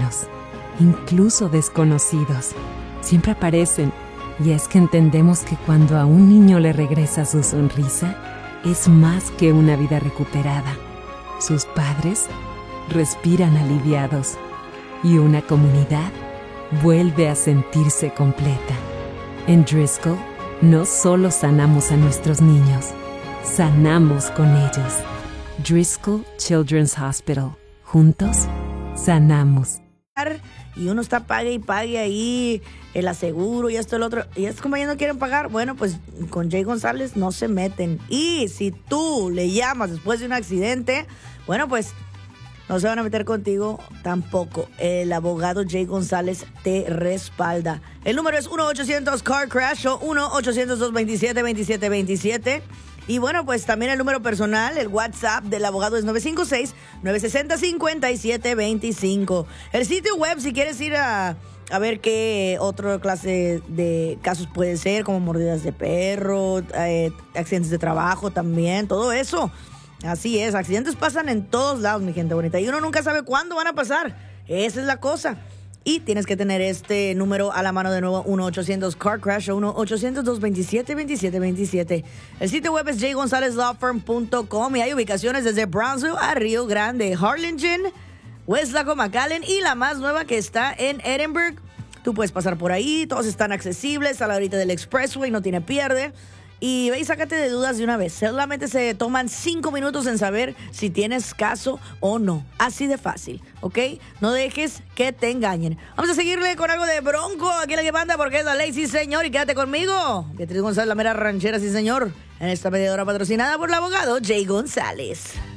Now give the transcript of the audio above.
humanos, incluso desconocidos. Siempre aparecen, y es que entendemos que cuando a un niño le regresa su sonrisa, es más que una vida recuperada. Sus padres respiran aliviados y una comunidad vuelve a sentirse completa. En Driscoll, no solo sanamos a nuestros niños, sanamos con ellos. Driscoll Children's Hospital. Juntos, sanamos. Y uno está pague y pague ahí el aseguro y esto y lo otro. Y estos compañeros no quieren pagar. Bueno, pues con Jay González no se meten. Y si tú le llamas después de un accidente, bueno, pues no se van a meter contigo tampoco. El abogado Jay González te respalda. El número es 1-800-CAR-CRASH o 1-800-227-2727. Y bueno, pues también el número personal, el WhatsApp del abogado es 956-960-5725. El sitio web, si quieres ir a ver qué otra clase de casos puede ser, como mordidas de perro, accidentes de trabajo también, todo eso. Así es, accidentes pasan en todos lados, mi gente bonita, y uno nunca sabe cuándo van a pasar. Esa es la cosa. Y tienes que tener este número a la mano de nuevo, 1-800-CAR-CRASH o 1-800-227-2727. El sitio web es jgonzalezlawfirm.com y hay ubicaciones desde Brownsville a Río Grande, Harlingen, Westlaco, McAllen y la más nueva que está en Edinburgh. Tú puedes pasar por ahí, todos están accesibles a la horita del expressway, no tiene pierde. Y ve y sácate de dudas de una vez. Solamente se toman 5 minutos en saber si tienes caso o no. Así de fácil, ¿ok? No dejes que te engañen. Vamos a seguirle con algo de Bronco. Aquí en la que manda porque es la ley, sí señor. Y quédate conmigo. Beatriz González, la mera ranchera, sí señor. En esta media hora patrocinada por el abogado Jay González.